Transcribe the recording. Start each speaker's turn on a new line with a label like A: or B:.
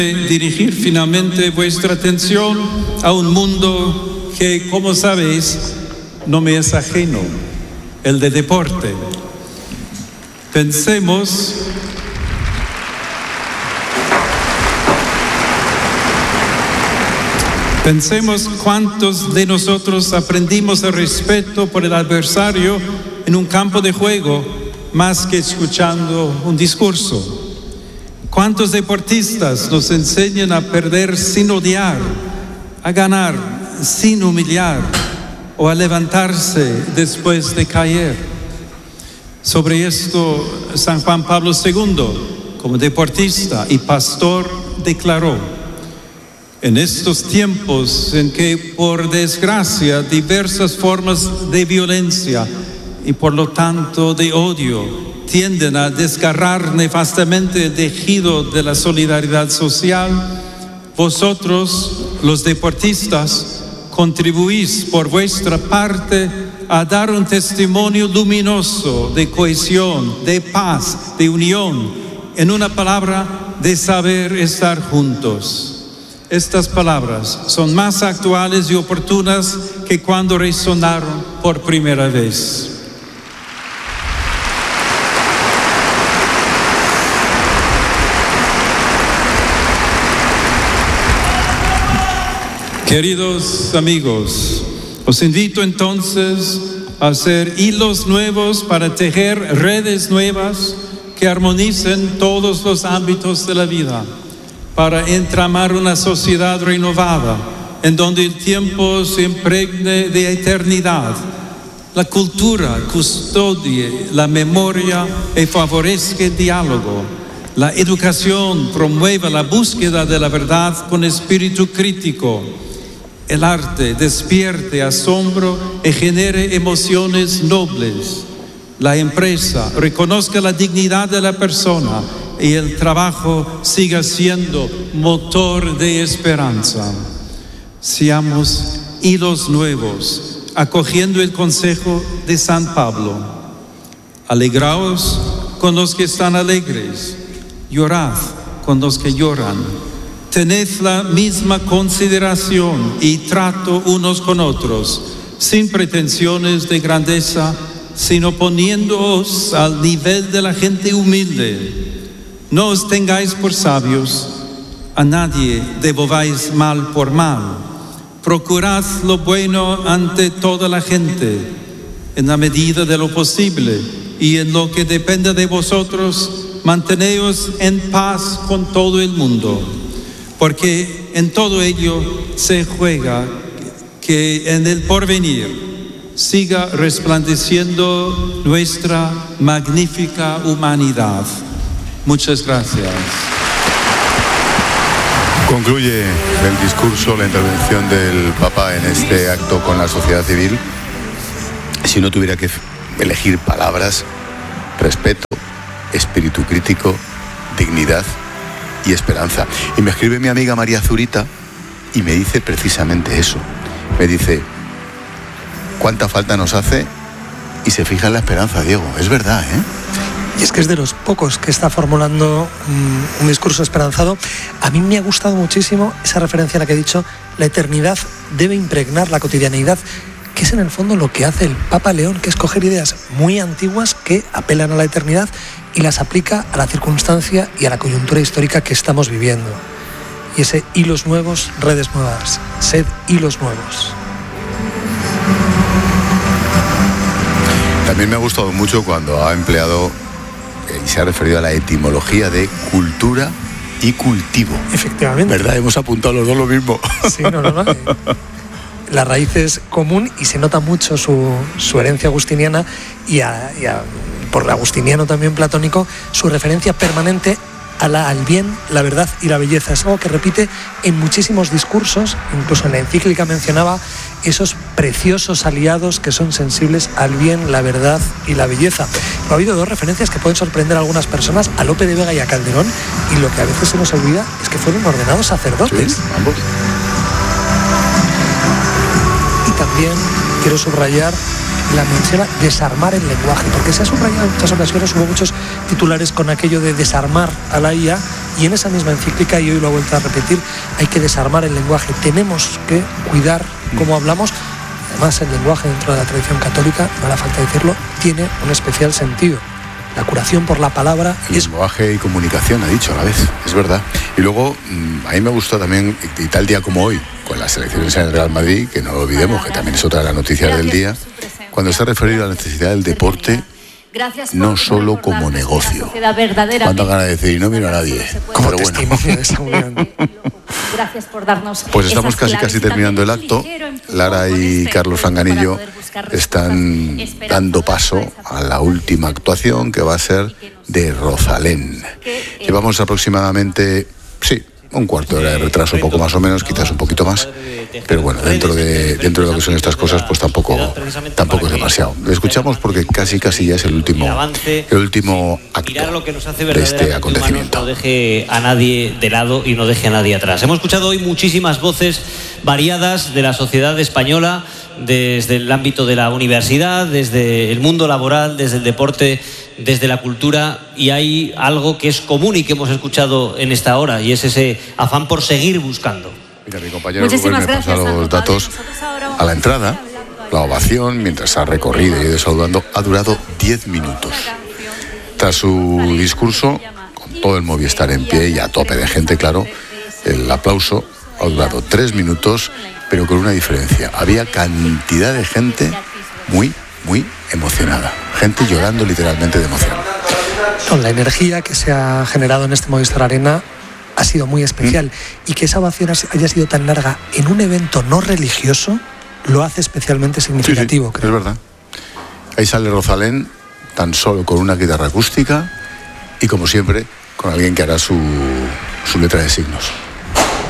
A: Dirigir finalmente vuestra atención a un mundo que, como sabéis, no me es ajeno, el de deporte. Pensemos cuántos de nosotros aprendimos el respeto por el adversario en un campo de juego más que escuchando un discurso. ¿Cuántos deportistas nos enseñan a perder sin odiar, a ganar sin humillar o a levantarse después de caer? Sobre esto, San Juan Pablo II, como deportista y pastor, declaró: en estos tiempos en que, por desgracia, diversas formas de violencia y por lo tanto de odio tienden a desgarrar nefastamente el tejido de la solidaridad social, vosotros, los deportistas, contribuís por vuestra parte a dar un testimonio luminoso de cohesión, de paz, de unión, en una palabra, de saber estar juntos. Estas palabras son más actuales y oportunas que cuando resonaron por primera vez. Queridos amigos, os invito entonces a hacer hilos nuevos para tejer redes nuevas que armonicen todos los ámbitos de la vida, para entramar una sociedad renovada en donde el tiempo se impregne de eternidad, la cultura custodie la memoria y favorezca el diálogo, la educación promueva la búsqueda de la verdad con espíritu crítico, el arte despierte asombro y genere emociones nobles. La empresa reconozca la dignidad de la persona y el trabajo siga siendo motor de esperanza. Seamos hilos nuevos, acogiendo el consejo de San Pablo. Alegraos con los que están alegres, llorad con los que lloran. Tened la misma consideración y trato unos con otros, sin pretensiones de grandeza, sino poniéndoos al nivel de la gente humilde. No os tengáis por sabios, a nadie devolváis mal por mal. Procurad lo bueno ante toda la gente, en la medida de lo posible, y en lo que dependa de vosotros, manteneos en paz con todo el mundo. Porque en todo ello se juega que en el porvenir siga resplandeciendo nuestra magnífica humanidad. Muchas gracias.
B: Concluye el discurso, la intervención del Papa en este acto con la sociedad civil. Si no tuviera que elegir palabras: respeto, espíritu crítico, dignidad y esperanza. Y me escribe mi amiga María Zurita y me dice precisamente eso. Me dice: cuánta falta nos hace, y se fija en la esperanza, Diego. Es verdad, ¿eh?
C: Y es que es de los pocos que está formulando un discurso esperanzado. A mí me ha gustado muchísimo esa referencia a la que he dicho: la eternidad debe impregnar la cotidianeidad, que es en el fondo lo que hace el Papa León, que es coger ideas muy antiguas que apelan a la eternidad y las aplica a la circunstancia y a la coyuntura histórica que estamos viviendo. Y ese hilos nuevos, redes nuevas, sed hilos nuevos.
B: También me ha gustado mucho cuando ha empleado y se ha referido a la etimología de cultura y cultivo.
C: Efectivamente.
B: ¿Verdad? Hemos apuntado los dos lo mismo.
C: Sí, no. La raíz es común y se nota mucho su herencia agustiniana y por agustiniano también platónico, su referencia permanente al bien, la verdad y la belleza. Es algo que repite en muchísimos discursos, incluso en la encíclica mencionaba esos preciosos aliados que son sensibles al bien, la verdad y la belleza. Ha habido dos referencias que pueden sorprender a algunas personas, a Lope de Vega y a Calderón, y lo que a veces se nos olvida es que fueron ordenados sacerdotes.
B: Sí, ambos.
C: Y también quiero subrayar la mención a desarmar el lenguaje, porque se ha subrayado en muchas ocasiones, hubo muchos titulares con aquello de desarmar a la IA, Y en esa misma encíclica, y hoy lo ha vuelto a repetir, hay que desarmar el lenguaje. Tenemos que cuidar cómo hablamos. Además, el lenguaje dentro de la tradición católica, no hará falta decirlo, tiene un especial sentido. La curación por la palabra es...
B: Lenguaje y comunicación, ha dicho a la vez, es verdad. Y luego, a mí me gustó también, y tal día como hoy, con las elecciones en el Real Madrid, que no lo olvidemos, que también es otra de las noticias del día, cuando se ha referido a la necesidad del deporte, no solo como negocio. ¿Cuánto ganas de decir? Y no miro a nadie.
C: Como testimonio de esa unión.
D: Gracias por darnos.
B: Pues estamos casi terminando el acto. Lara y Carlos Fanganillo están dando paso a la última actuación, que va a ser de Rosalén. Llevamos aproximadamente, un cuarto de hora de retraso, poco más o menos, quizás un poquito más, pero bueno, dentro de lo que son estas cosas, pues tampoco es demasiado. Lo escuchamos porque casi ya es el último acto de este acontecimiento.
E: No deje a nadie de lado y no deje a nadie atrás. Hemos escuchado hoy muchísimas voces variadas de la sociedad española, desde el ámbito de la universidad, desde el mundo laboral, desde el deporte, desde la cultura, y hay algo que es común y que hemos escuchado en esta hora, y es ese afán por seguir buscando.
B: Mira, mi compañero Rubén me pasa los datos. A la entrada, la ovación, mientras ha recorrido y ido saludando, ha durado 10 minutos. Tras su discurso, con todo el Movistar en pie y a tope de gente, claro, el aplauso ha durado 3 minutos, pero con una diferencia. Había cantidad de gente muy emocionada. Gente llorando literalmente de emoción.
C: La energía que se ha generado en este Movistar Arena ha sido muy especial, y que esa ovación haya sido tan larga en un evento no religioso lo hace especialmente significativo,
B: sí,
C: creo.
B: Es verdad. Ahí sale Rosalén, tan solo con una guitarra acústica y, como siempre, con alguien que hará su letra de signos.